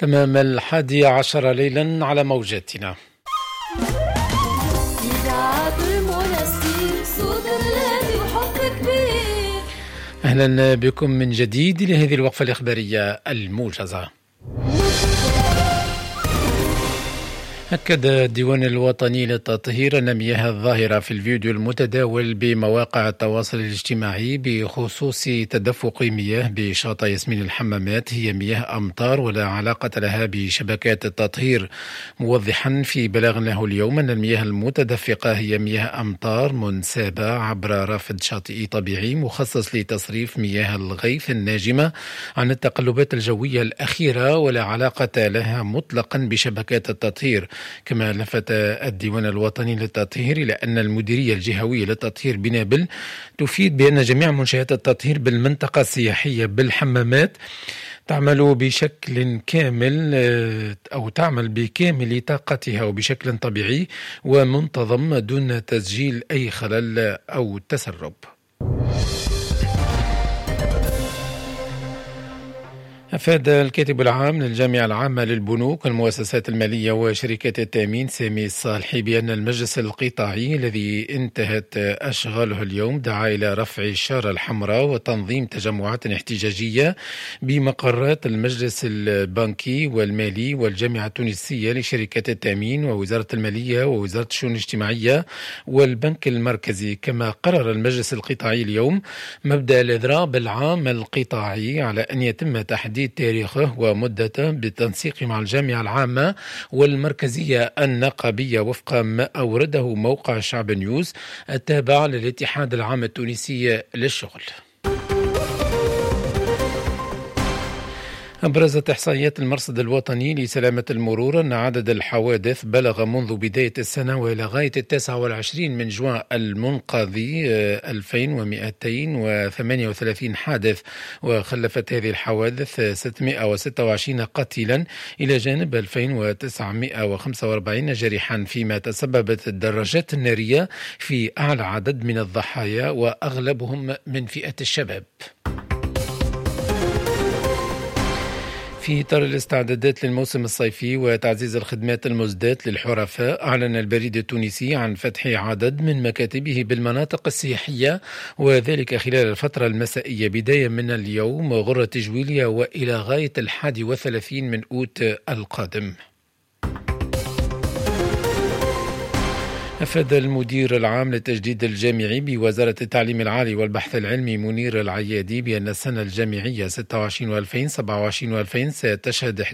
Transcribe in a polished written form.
تمام 11 ليلا على موجاتنا. إذاعة المنسي صوت الذي وحب كبير. أهلا بكم من جديد لهذه الوقفة الإخبارية الموجزة. أكد الديوان الوطني للتطهير أن مياه الظاهرة في الفيديو المتداول بمواقع التواصل الاجتماعي بخصوص تدفق مياه بشاطئ ياسمين الحمامات هي مياه أمطار ولا علاقة لها بشبكات التطهير، موضحا في بلاغ له اليوم أن المياه المتدفقة هي مياه أمطار منسابة عبر رافد شاطئي طبيعي مخصص لتصريف مياه الغيث الناجمة عن التقلبات الجوية الأخيرة ولا علاقة لها مطلقا بشبكات التطهير. كما لفت الديوان الوطني للتطهير إلى أن المديرية الجهوية للتطهير بنابل تفيد بأن جميع منشآت التطهير بالمنطقة السياحية بالحمامات تعمل بشكل كامل أو تعمل بكامل طاقتها وبشكل طبيعي ومنتظم دون تسجيل أي خلل أو تسرب. أفاد الكاتب العام للجامعة العامة للبنوك والمؤسسات المالية وشركات التأمين سامي الصالحي بأن المجلس القطاعي الذي انتهت أشغاله اليوم دعا إلى رفع الشارة الحمراء وتنظيم تجمعات احتجاجية بمقرات المجلس البنكي والمالي والجامعة التونسية لشركات التأمين ووزارة المالية ووزارة الشؤون الاجتماعية والبنك المركزي. كما قرر المجلس القطاعي اليوم مبدأ الإضراب العام القطاعي على أن يتم تحديد تاريخه ومدته بالتنسيق مع الجامعة العامة والمركزية النقابية وفق ما أورده موقع شعب نيوز التابع للاتحاد العام التونسي للشغل. أبرزت إحصائيات المرصد الوطني لسلامة المرور أن عدد الحوادث بلغ منذ بداية السنة وإلى غاية 29 من جوان المنقذي 2238 حادث، وخلفت هذه الحوادث 626 قتيلا إلى جانب 2945 جريحا، فيما تسببت الدراجات النارية في أعلى عدد من الضحايا وأغلبهم من فئة الشباب. في إطار الاستعدادات للموسم الصيفي وتعزيز الخدمات المزدات للحرفاء، أعلن البريد التونسي عن فتح عدد من مكاتبه بالمناطق السياحية، وذلك خلال الفترة المسائية بداية من اليوم غرة جويليا وإلى غاية 31 من أوت القادم. أفاد المدير العام للتجديد الجامعي بوزارة التعليم العالي والبحث العلمي منير العيادي بأن السنة الجامعية 26 و2027 ستشهد